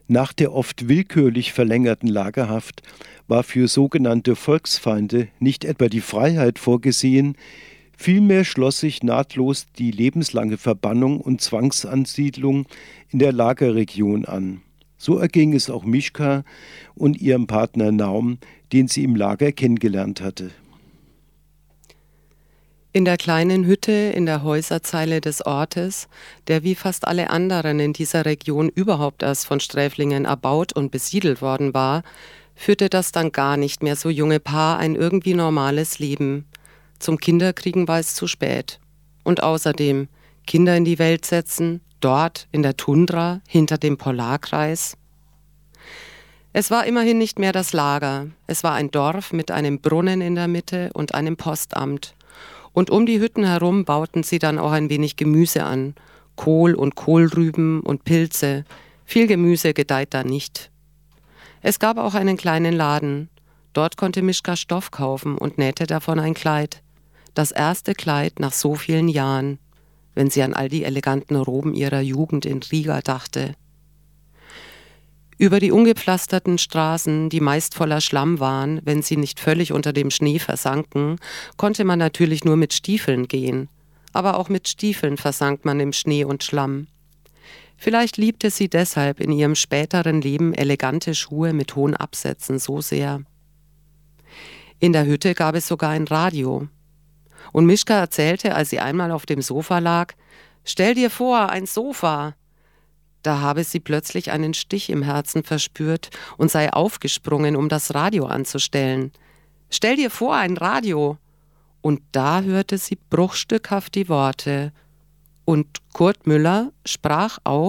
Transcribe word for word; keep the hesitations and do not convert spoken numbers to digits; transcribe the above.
Nach der oft willkürlich verlängerten Lagerhaft war für sogenannte Volksfeinde nicht etwa die Freiheit vorgesehen, vielmehr schloss sich nahtlos die lebenslange Verbannung und Zwangsansiedlung in der Lagerregion an. So erging es auch Mischka und ihrem Partner Naum, den sie im Lager kennengelernt hatte. In der kleinen Hütte in der Häuserzeile des Ortes, der wie fast alle anderen in dieser Region überhaupt erst von Sträflingen erbaut und besiedelt worden war, führte das dann gar nicht mehr so junge Paar ein irgendwie normales Leben. Zum Kinderkriegen war es zu spät. Und außerdem, Kinder in die Welt setzen, dort in der Tundra, hinter dem Polarkreis. Es war immerhin nicht mehr das Lager. Es war ein Dorf mit einem Brunnen in der Mitte und einem Postamt. Und um die Hütten herum bauten sie dann auch ein wenig Gemüse an. Kohl und Kohlrüben und Pilze. Viel Gemüse gedeiht da nicht. Es gab auch einen kleinen Laden. Dort konnte Mischka Stoff kaufen und nähte davon ein Kleid. Das erste Kleid nach so vielen Jahren, wenn sie an all die eleganten Roben ihrer Jugend in Riga dachte. Über die ungepflasterten Straßen, die meist voller Schlamm waren, wenn sie nicht völlig unter dem Schnee versanken, konnte man natürlich nur mit Stiefeln gehen. Aber auch mit Stiefeln versank man im Schnee und Schlamm. Vielleicht liebte sie deshalb in ihrem späteren Leben elegante Schuhe mit hohen Absätzen so sehr. In der Hütte gab es sogar ein Radio. Und Mischka erzählte, als sie einmal auf dem Sofa lag, »Stell dir vor, ein Sofa!« Da habe sie plötzlich einen Stich im Herzen verspürt und sei aufgesprungen, um das Radio anzustellen. »Stell dir vor, ein Radio!« Und da hörte sie bruchstückhaft die Worte. Und Kurt Müller sprach auf